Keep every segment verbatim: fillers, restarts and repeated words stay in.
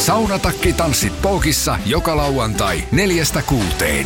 Saunatakki tanssit Poukissa joka lauantai neljästä kuuteen.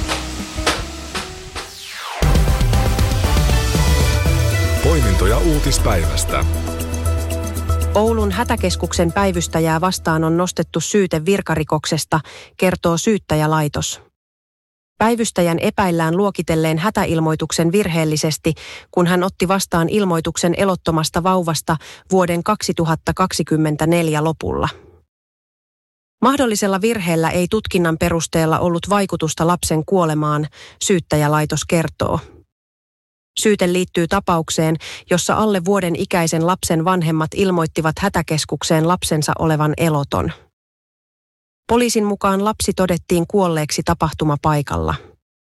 Poimintoja uutispäivästä. Oulun hätäkeskuksen päivystäjää vastaan on nostettu syyte virkarikoksesta, kertoo syyttäjälaitos. Päivystäjän epäillään luokitelleen hätäilmoituksen virheellisesti, kun hän otti vastaan ilmoituksen elottomasta vauvasta vuoden kaksituhattakaksikymmentäneljä lopulla. Mahdollisella virheellä ei tutkinnan perusteella ollut vaikutusta lapsen kuolemaan, syyttäjälaitos kertoo. Syyte liittyy tapaukseen, jossa alle vuoden ikäisen lapsen vanhemmat ilmoittivat hätäkeskukseen lapsensa olevan eloton. Poliisin mukaan lapsi todettiin kuolleeksi tapahtumapaikalla.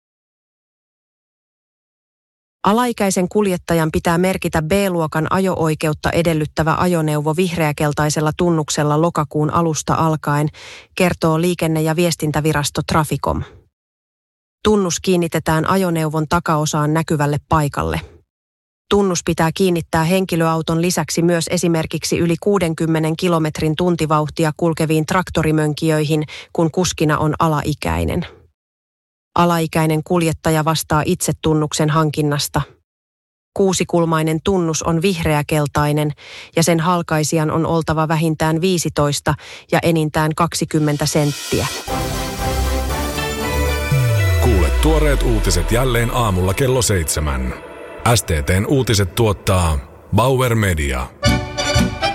Alaikäisen kuljettajan pitää merkitä B-luokan ajo-oikeutta edellyttävä ajoneuvo vihreäkeltaisella tunnuksella lokakuun alusta alkaen, kertoo liikenne- ja viestintävirasto Traficom. Tunnus kiinnitetään ajoneuvon takaosaan näkyvälle paikalle. Tunnus pitää kiinnittää henkilöauton lisäksi myös esimerkiksi yli kuudenkymmenen kilometrin tuntivauhtia kulkeviin traktorimönkijöihin, kun kuskina on alaikäinen. Alaikäinen kuljettaja vastaa itse tunnuksen hankinnasta. Kuusikulmainen tunnus on vihreäkeltainen ja sen halkaisijan on oltava vähintään viisitoista ja enintään kaksikymmentä senttiä. Kuule tuoreet uutiset jälleen aamulla kello seitsemän. S T T:n uutiset tuottaa Bauer Media.